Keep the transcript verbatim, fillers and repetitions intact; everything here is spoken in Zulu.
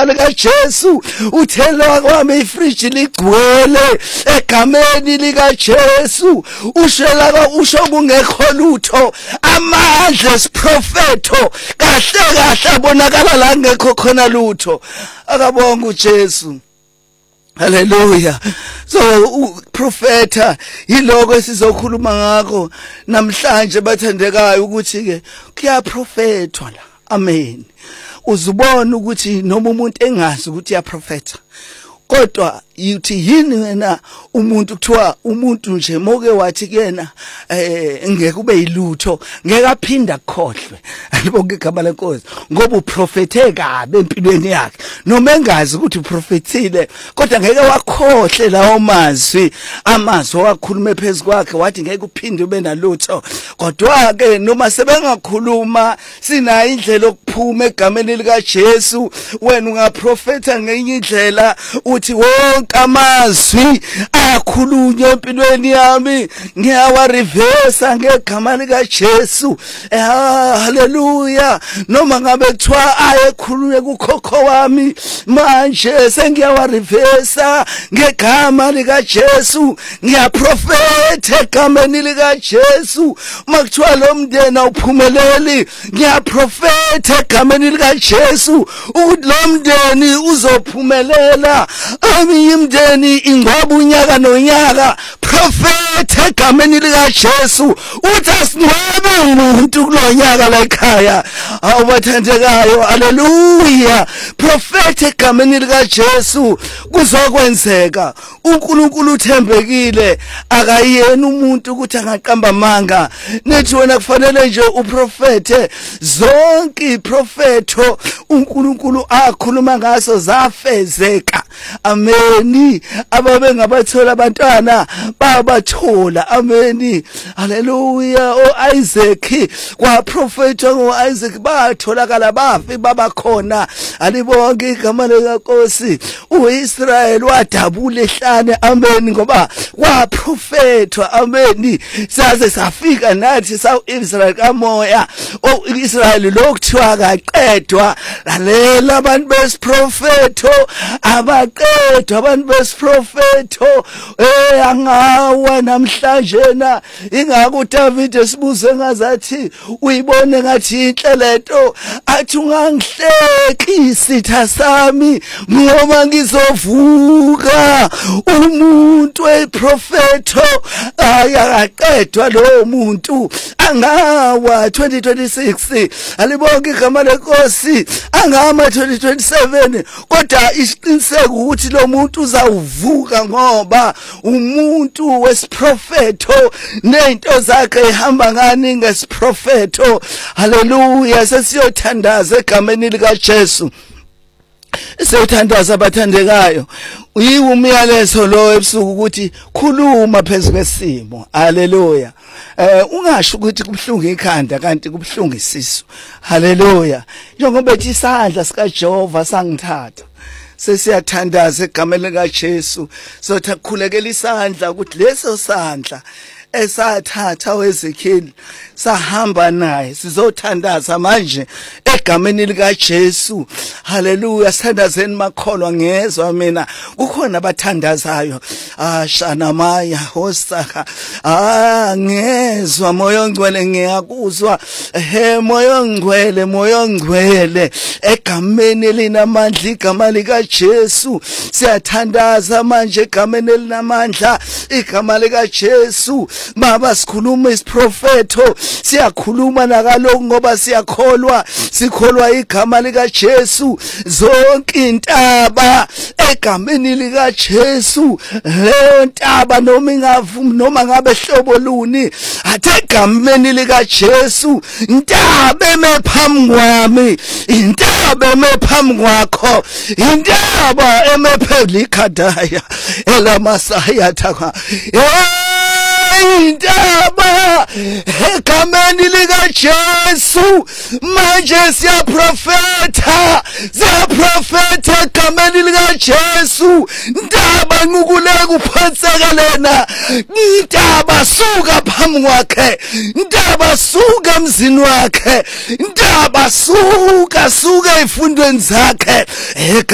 igama lika Jesu. Uthela kwami ifridge ligcwele egameni lika Jesu. Ushela kwa usho kungekho lutho amandla esiprofeto kahle kahle abonakala la ngekho khona lutho. Akabonga uJesu. Hallelujah. So uprofeta yiloko esizokhuluma ngakho namhlanje bathandekayo ukuthi ke kuyaprofethwa la. Amen. Uzubona ukuthi noma umuntu engazi ukuthi uyaprofeta kodwa yithi yini wena umuntu kuthiwa umuntu nje moke wathi kuyena eh ngeke ube yilutho ngeke aphinda akhohlwe alibonke igama lenkosi ngoba uprofethe kabe empilweni yakhe noma engazi ukuthi uprofethile kodwa ngeke wakhohle lawo mazwi amazwi wakhuluma phezulu kwakhe wathi ngeke uphinde ube nalutho kodwa ke noma sebengakhuluma sina indlela okuphuma egameni lika Jesu wena ungaprofetha ngenye indlela uthi wonke amazwi akhulunywa empilweni yami ngiyawa reverse ngegama lika Jesu. Hallelujah. Noma ngabe kuthiwa ayekhulunywe kukhokho wami manje sengiyawa reverse ngegama lika Jesu. Ngiyaprofetha egameni lika Jesu. Makuthiwa lo mndeni awuphumeleli ngiyaprofetha egameni lika Jesu ukuthi lo mndeni uzophumelela. Ami imndeni ingwaba unyaka nonyaka prophet egameni lika Jesu uthi asingwabe umuntu kulonyaka la ekhaya awubathandekayo. Hallelujah. Prophet egameni lika Jesu kuzokwenzeka. uNkulunkulu uthembekile akayena umuntu ukuthi angaqamba amanga. Nethi wena kufanele nje uprofete zonke iprofeto uNkulunkulu akhuluma ngaso zafezeka. Ameni. Ababe ngabathola abantwana babathola. Ameni. Hallelujah. O Isaac kwa prophet ngo Isaac batholakala bafi babakhona. Alibonke igama likaNkosi. uIsrael wadabula ehlane. Amen. Ngoba wa prophetwa. Ameni. Saze safika nathi sa Israel kamoya. O Israel lokuthiwa kaqedwa. Lalela abantu besiprofeto abaqedwa abantu besiprofeto eh angawa namhlanje na ingako David esibuze ngazathi uyibone ngathi inhleleto athi ungangihleki isitha sami ngoba ngizovuka umuntu weprofeto ayaqedwa lo muntu angawa twenty twenty-six alibonke igama lenkosi angama twenty twenty-seven kodwa isiqiniseko ukuthi lo muntu uzawuvuka ngoba umuntu wesiprofeto nento zakhe ehamba ngani ngesiprofeto. Hallelujah. Sesiyothandaza egameni lika Jesu. Siyothandaza abathandekayo. Uyiwe umyalezo lo ebusuku ukuthi khuluma phezulu kwesimo. Hallelujah. Eh ungasho ukuthi kubhlungu ikhanda kanti kubhlungu isisu. Hallelujah. Njengoba ethi isandla sika Jehova sangithatha. Sesiyathandaza egameni lika Jesu. Sothi akukhulekela isandla ukuthi leso sandla esathatha weZekheli sahamba naye sizothandaza manje egameni lika Jesu. Hallelujah. Sithandazeni makholwa ngezwe mina kukhona abathandazayo. Ah shana maya hosaka ah ngezwe moyo ngcwele ngiyakuzwa he moyo ngcwele moyo ngcwele egameni linamandla igama lika Jesu. Siyathandaza manje egameni linamandla igama lika Jesu. Baba sikhuluma isiprofeto siyakhuluma nakaloko ngoba siyakholwa sikholwa igama lika Jesu. Zonke intaba egameni lika Jesu leyo ntaba noma ingavumi noma ngabe hlobo luni athi egameni lika Jesu intaba emephambi kwami intaba emephambi kwakho intaba emepheli ikhadaya elamasaya thakha intaba egameni lika Jesu. Manje siyaprofetha siyaprofetha egameni lika Jesu. Intaba nqukuleka uphansekelena intaba suka phambi kwakhe intaba suka emzini wakhe intaba suka suka efundweni zakhe